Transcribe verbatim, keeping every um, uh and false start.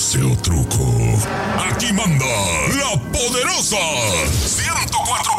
o truco. Aquí manda la poderosa ciento cuatro